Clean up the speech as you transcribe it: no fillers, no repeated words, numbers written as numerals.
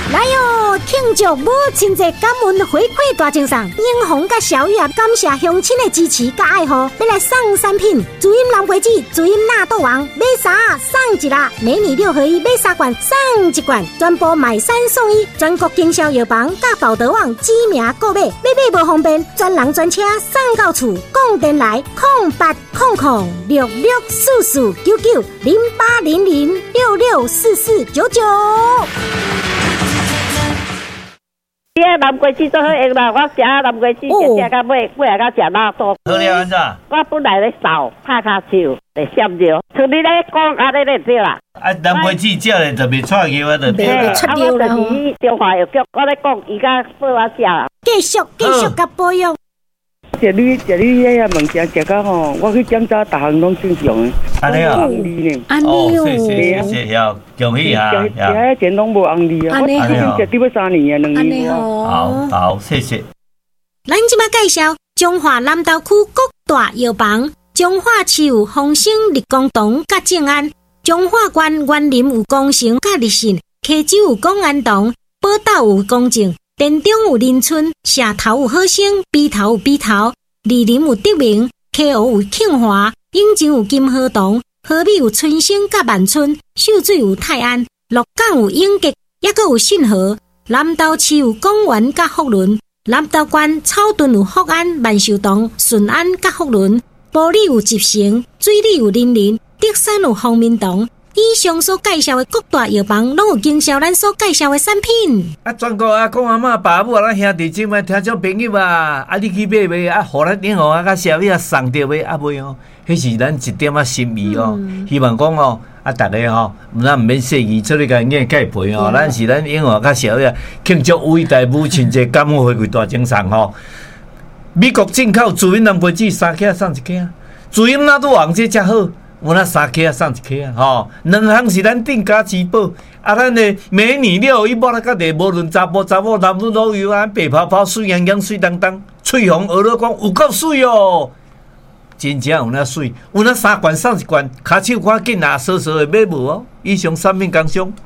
来哟，庆祝母亲节感恩回馈大奖赏，英红甲小玉啊，感谢乡亲的支持甲爱护，要来送产品，主饮蓝桂子，主饮纳豆王，买啥送一啦，美女6合1买3罐送1罐，全部买3送1，全国经销药房甲宝德网知名购买，买无方便，专人专车送到厝，讲电来0800-6644990800-664499。 你个南瓜子做好用啦，我食南瓜子食到尾啊，甲食纳豆。 好了安怎？ 我本来咧扫拍骹手，咧闪着，像你咧讲安尼咧对啦。 啊，南瓜子食咧就袂错药啊，就对啦。 出药啦吼。 我就是中华药局，我咧讲伊甲报我食啦。 继续甲保养。 食你遐物件食到吼，我去检查，逐项拢正常的。 安尼啊？ 安尼哦， 谢谢，恭喜啊！ 食遐钱拢无红利啊！我已经食对要3年啊，2年哦。 好，谢谢。 咱即摆介绍中华南投区各大药房：中华市有丰盛立功堂甲正安，中华县园林有工程甲立信，溪州有公安堂，宝岛有公正。田中有林村，社头有好生，鼻头有鼻头，梨林有德明，溪湖有庆华，永州有金河堂，河美有春生甲万春，秀水有泰安，鹿港有永吉，也阁有信和。南投市有公园甲福伦，南投县草屯有福安、万寿堂、顺安甲福伦，埔里有集成，水里有林林，德山有方明堂。以上所介绍的各大药房，拢有经销咱所介绍的产品。 啊，全国阿公阿嬷、爸母啊，咱兄弟姊妹、听众朋友啊，啊，你去买袂啊？互咱银行啊，甲小米啊送着袂啊？袂哦，迄是咱一点心意哦。希望讲哦，啊，大家吼，咱毋免细意出去甲人家介赔哦。咱是咱银行甲小米庆祝伟大母亲节感恩回馈大奖赏吼。美国进口主饮南瓜子3克送1克，主饮纳豆王这才好。有那3克送1克啊，吼，2项是咱定价之宝。啊，咱的美女621摸来到地，无论查甫男女都有啊，白泡泡、水洋洋、水当当，翠红鹅肉光有够水哦！真正有那水，有那3罐送1罐，骹手看紧啊，稍稍的买无哦。以上产品工商。